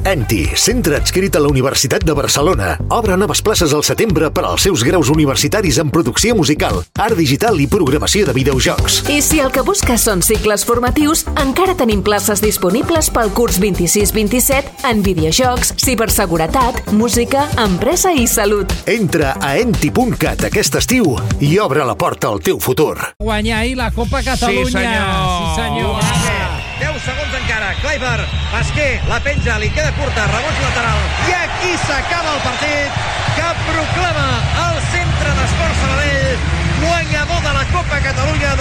ENTI, centre adscrit a la Universitat de Barcelona. Obre noves places al setembre per als seus graus universitaris en producció musical, art digital i programació de videojocs. I si el que busques són cicles formatius, encara tenim places disponibles pel curs 26-27 en videojocs, ciberseguretat, música, empresa i salut. Entra a enti.cat aquest estiu i obre la porta al teu futur. Guanyar ahir la Copa Catalunya. Sí, senyor. 10 segons encara. Kleiber, Basquer, la penja, li queda curta, reboig lateral. I aquí s'acaba el partit que proclama el Centre d'Esports Sabadell guanyador de la Copa Catalunya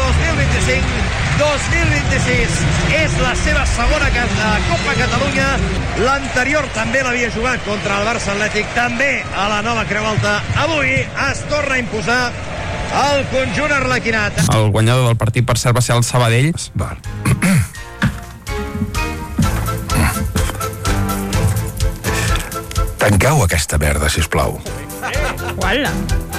2025-2026. És la seva segona Copa Catalunya. L'anterior també l'havia jugat contra el Barça Atlètic, també a la Nova Creu Alta. Avui es torna a imposar el conjunt arlequinat. El guanyador del partit, per cert, va ser el Sabadell. Tanqueu aquesta merda, sisplau. Uala.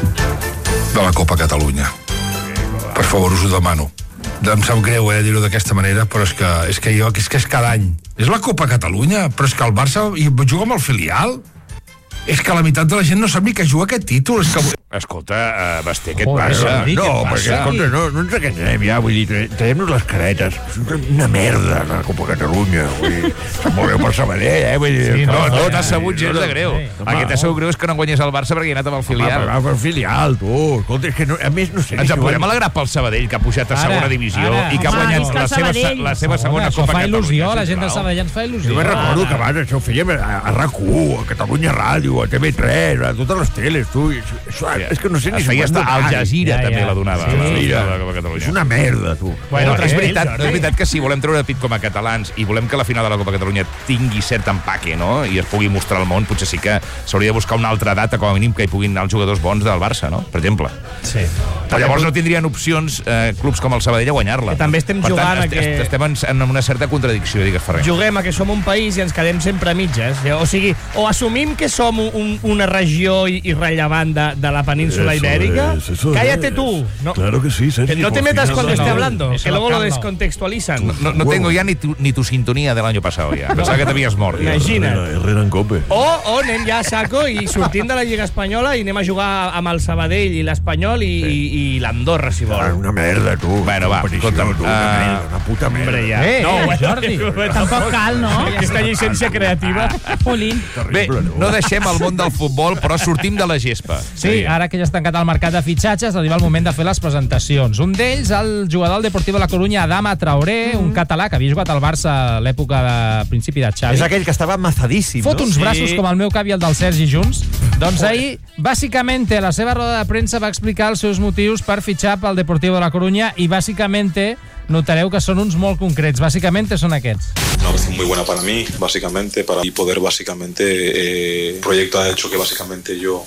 De la Copa Catalunya. Per favor, us ho demano. Em sap greu, dir-ho d'aquesta manera, però és que és cada any. És la Copa Catalunya, però és que el Barça juga amb el filial. És que la meitat de la gent no sap ni que juga aquest títol. És que... Escolta, Basté, què et passa? No, perquè, escolta, no ens enganyem ja, vull dir, traiem-nos les caretes. És una merda, la Copa Catalunya, vull dir, sap molt greu per Sabadell, vull dir... No, t'ha sabut gens de greu. El que t'ha sabut greu és que no guanyés el Barça perquè hi ha anat amb el filial. Amb el filial, tu. Escolta, és que a més no sé... Ens en podem alegrar pel Sabadell, que ha pujat a segona divisió i que ha guanyat la seva segona Copa Catalunya. Fa il·lusió, la gent del Sabadell ens fa il·lusió. Jo me'n recordo que abans això ho fèiem a RAC1, a Catalunya Ràdio, a TV3, a totes les teles, tu. És que no sé ni si feia estar Al Jazeera també la donava. És una merda, tu. Bueno, és veritat que si volem treure pit com a catalans i volem que la final de la Copa Catalunya tingui cert empaque, no?, i es pugui mostrar al món, potser sí que s'hauria de buscar una altra data, com a mínim, que hi puguin anar els jugadors bons del Barça, no?, per exemple. Sí. Però llavors no tindrien opcions clubs com el Sabadell a guanyar-la. També estem jugant a que... Estem en una certa contradicció, digues, Ferrer. Juguem a que som un país i ens quedem sempre a mitges. O sigui, o assumim que som una regió irrellevant de la península ibérica. Cállate tú. No, claro que sí, Sergio. Que no te metas cuando esté hablando, que luego lo descontextualizan. No tengo ya ni tu sintonía del año pasado ya. Pensava que t'havies mort. Imagina't. Herrera en Cope. O anem ja a saco i sortim de la Lliga Espanyola i anem a jugar amb el Sabadell i l'Espanyol i l'Andorra, si vol. Una merda, tu. Bueno, va, escolta'm. Una puta merda. Ja. No, Jordi. Tampoc cal, no? Aquesta llicència creativa. Polín. Bé, no deixem el món del futbol, però sortim de la gespa. Sí, ara que ja està tancat el mercat de fitxatges, arriba el moment de fer les presentacions. Un d'ells, el jugador del Deportiu de la Corunya, Adama Traoré, un català que havia jugat al Barça a l'època de principi de Xavi. És aquell que estava amazadíssim, Fot uns braços com el meu cap i el del Sergi junts. Doncs ahir, bàsicament, a la seva roda de premsa va explicar els seus motius per fitxar pel Deportiu de la Corunya i, bàsicament, notareu que són uns molt concrets. Básicamente son aquests. Una opción muy buena para mí, básicamente, para poder, básicamente, el proyecto ha hecho que, básicamente, yo,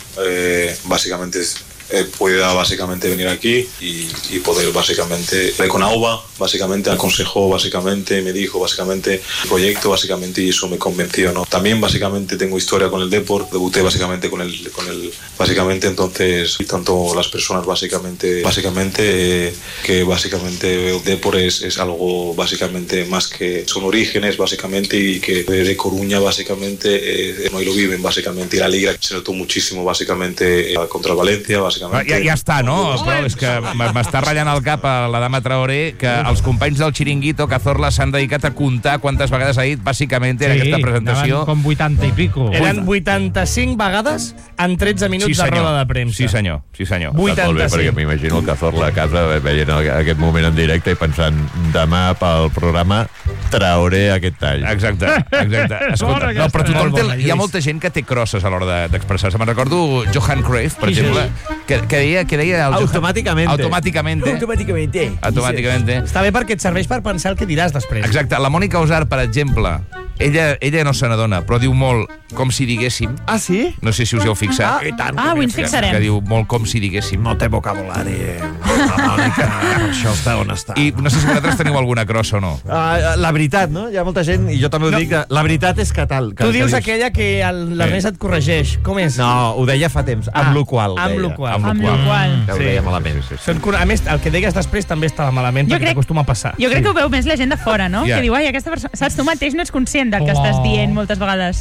pueda básicamente venir aquí y poder básicamente con Auba básicamente aconsejó, básicamente me dijo básicamente el proyecto, básicamente, y eso me convenció, ¿no? También básicamente tengo historia con el Depor, debuté básicamente con el básicamente, entonces tanto las personas básicamente que básicamente el Depor es algo básicamente más que son orígenes básicamente y que de Coruña básicamente no lo viven básicamente y la liga se notó muchísimo básicamente contra el Valencia básicamente. Ja està, no? Però és que m'està ratllant el cap a la dama Traoré que els companys del Chiringuito, Cazorla, s'han dedicat a comptar quantes vegades ha dit bàsicament en aquesta presentació. Eren com 80 i pico. Eren 85 vegades en 13 minuts de roda de premsa. Sí, senyor. 85. Molt bé, perquè m'imagino el Cazorla a casa veient aquest moment en directe i pensant demà pel programa Traoré aquest tall. Exacte. Escolta, no, però tothom hi ha molta gent que té crosses a l'hora d'expressar-se. Me'n recordo Johan Cruyff, per exemple, que deia Automáticamente. Està bé perquè et serveix per pensar el que diràs després. Exacte. La Mònica Osar, per exemple, ella no se n'adona, però diu molt com si diguéssim. Ah, sí? No sé si us hi heu fixat. Avui ens fixarem. Que diu molt com si diguéssim. No té vocabulari. Mònica, això està on està. I no sé si vosaltres teniu alguna crossa o no. La veritat, no? Hi ha molta gent, i jo també ho dic, la veritat és que tal. Tu dius aquella que l'Ernest et corregeix. Com és? No, ho deia fa temps. Amb lo qual. Amb lo qual. Que ho deia malament. A més, el que deies després també estava malament, perquè t'acostuma a passar. Jo crec que ho veu més la gent de fora, no? Que diu, ai, aquesta persona... Saps, tu mateix no ets conscient del que estàs dient moltes vegades.